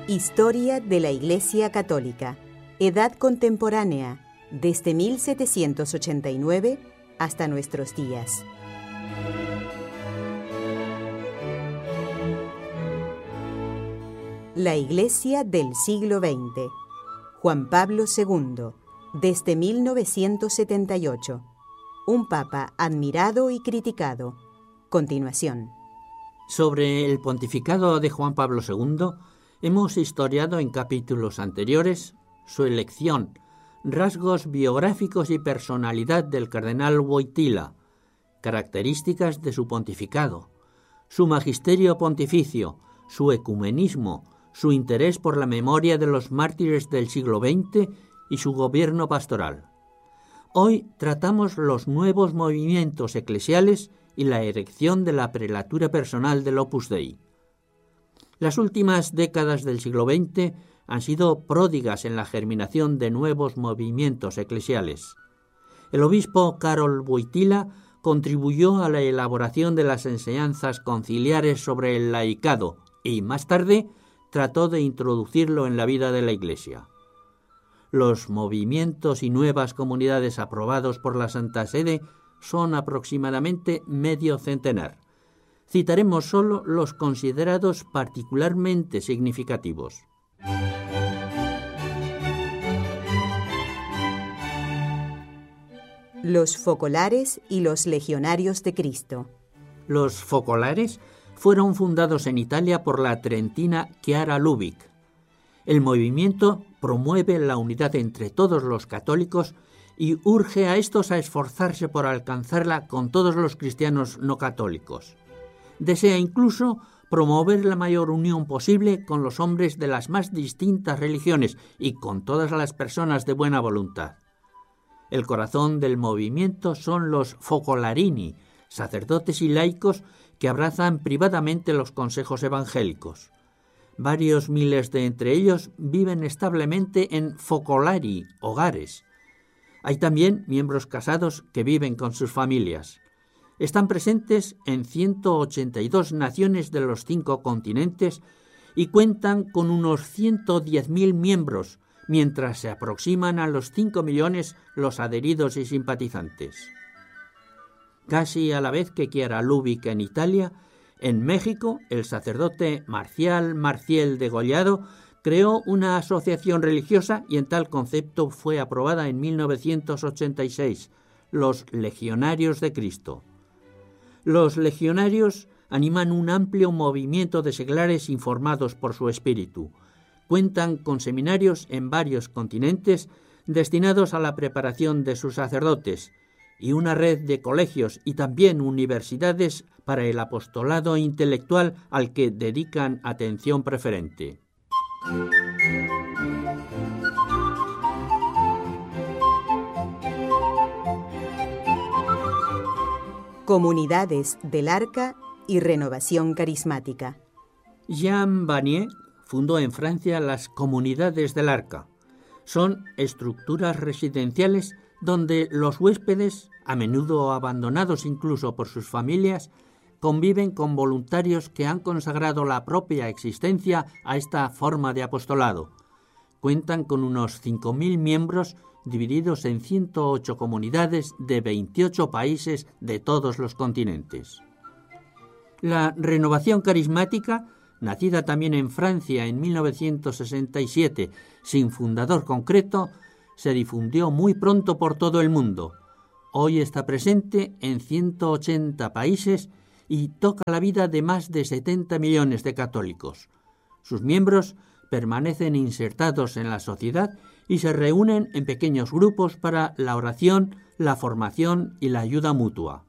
Historia de la Iglesia Católica. Edad contemporánea, desde 1789 hasta nuestros días. La Iglesia del siglo XX. Juan Pablo II, desde 1978. Un papa admirado y criticado. Continuación. Sobre el pontificado de Juan Pablo II, hemos historiado en capítulos anteriores su elección, rasgos biográficos y personalidad del cardenal Wojtyła, características de su pontificado, su magisterio pontificio, su ecumenismo, su interés por la memoria de los mártires del siglo XX y su gobierno pastoral. Hoy tratamos los nuevos movimientos eclesiales y la erección de la prelatura personal del Opus Dei. Las últimas décadas del siglo XX han sido pródigas en la germinación de nuevos movimientos eclesiales. El obispo Karol Wojtyła contribuyó a la elaboración de las enseñanzas conciliares sobre el laicado y, más tarde, trató de introducirlo en la vida de la Iglesia. Los movimientos y nuevas comunidades aprobados por la Santa Sede son aproximadamente medio centenar. Citaremos solo los considerados particularmente significativos. Los focolares y los legionarios de Cristo. Los focolares fueron fundados en Italia por la trentina Chiara Lubich. El movimiento promueve la unidad entre todos los católicos y urge a estos a esforzarse por alcanzarla con todos los cristianos no católicos. Desea incluso promover la mayor unión posible con los hombres de las más distintas religiones y con todas las personas de buena voluntad. El corazón del movimiento son los focolarini, sacerdotes y laicos que abrazan privadamente los consejos evangélicos. Varios miles de entre ellos viven establemente en focolari, hogares. Hay también miembros casados que viven con sus familias. Están presentes en 182 naciones de los 5 continentes y cuentan con unos 110.000 miembros, mientras se aproximan a los 5 millones los adheridos y simpatizantes. Casi a la vez que Chiara Lubich en Italia, en México, el sacerdote Marcial Marciel Degollado creó una asociación religiosa y en tal concepto fue aprobada en 1986, los Legionarios de Cristo. Los legionarios animan un amplio movimiento de seglares informados por su espíritu. Cuentan con seminarios en varios continentes destinados a la preparación de sus sacerdotes y una red de colegios y también universidades para el apostolado intelectual al que dedican atención preferente. Comunidades del Arca y Renovación Carismática. Jean Vanier fundó en Francia las Comunidades del Arca. Son estructuras residenciales donde los huéspedes, a menudo abandonados incluso por sus familias, conviven con voluntarios que han consagrado la propia existencia a esta forma de apostolado. Cuentan con unos 5.000 miembros divididos en 108 comunidades de 28 países de todos los continentes. La renovación carismática, nacida también en Francia en 1967, sin fundador concreto, se difundió muy pronto por todo el mundo. Hoy está presente en 180 países y toca la vida de más de 70 millones de católicos. Sus miembros permanecen insertados en la sociedad y se reúnen en pequeños grupos para la oración, la formación y la ayuda mutua.